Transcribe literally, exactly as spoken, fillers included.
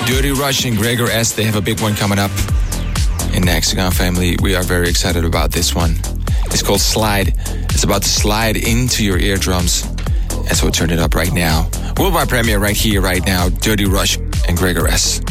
Dirty Rush and Gregor S, they have a big one coming up in the Hexagon family. We are very excited about this one. It's called Slide. It's about to slide into your eardrums. And so turn it up right now. Worldwide premiere right here, right now. Dirty Rush and Gregor S.